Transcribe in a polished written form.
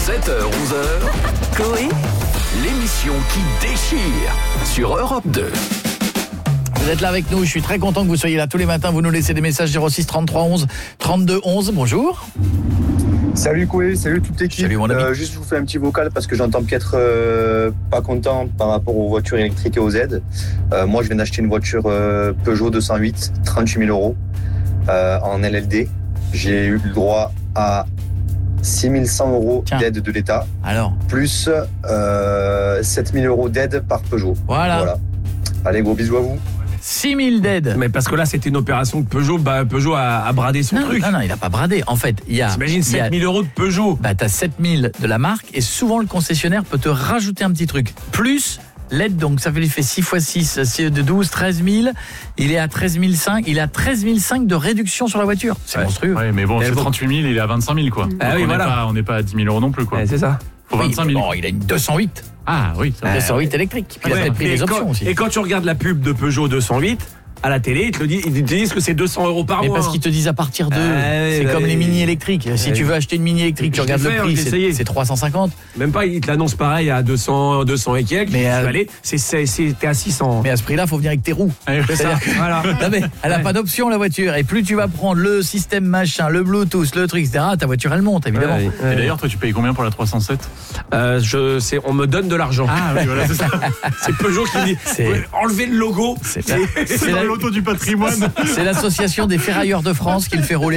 7h-11h, Coé, l'émission qui déchire sur Europe 2. Vous êtes là avec nous, je suis très content que vous soyez là tous les matins. Vous nous laissez des messages 06 33 11 32 11. Bonjour. Salut Coé, salut toute l'équipe. Salut mon ami. Juste je vous fais un petit vocal parce que j'entends peut-être pas content par rapport aux voitures électriques et aux aides. Moi je viens d'acheter une voiture Peugeot 208, 38 000 euros en LLD. J'ai eu le droit à 6 100 euros d'aide de l'État. Alors plus 7 000 euros d'aide par Peugeot. Voilà. Allez, gros bisous à vous. 6 000 d'aide. Mais parce que là, c'était une opération que Peugeot a bradé son truc. Non, il a pas bradé. En fait, il y a... T'imagines 7 000 euros de Peugeot. Bah, t'as 7 000 de la marque et souvent le concessionnaire peut te rajouter un petit truc. Plus l'aide, donc ça fait 6 x 6, c'est de 12, 13 000. Il est à 13 500. Il a 13 500 de réduction sur la voiture. C'est monstrueux. Ouais, mais bon, c'est 38 000, il est à 25 000, quoi. Ah oui, voilà. On n'est pas à 10 000 euros non plus, quoi. C'est ça. Faut 25 000. Bon, il a une 208. Ah oui, ça va. 208 électrique. Puis il a peut-être pris les options aussi. Et quand tu regardes la pub de Peugeot 208, à la télé, ils te disent que c'est 200 euros par Mais mois. parce qu'ils te disent à partir de... c'est comme les mini électriques. Si tu veux acheter une mini électrique, tu regardes le prix, c'est 350. Même pas, ils te l'annoncent pareil à 200 et quelques. Mais t'es à 600. Mais à ce prix-là, faut venir avec tes roues. C'est-à-dire que, voilà. Non mais elle a pas d'option la voiture. Et plus tu vas prendre le système machin, le Bluetooth, le truc, etc., ta voiture elle monte évidemment. Et d'ailleurs, toi, tu payes combien pour la 307 ? On me donne de l'argent. Ah oui, voilà, c'est ça. C'est Peugeot qui dit enlever le logo. C'est dans l'auto du patrimoine. C'est l'association des ferrailleurs de France qui le fait rouler.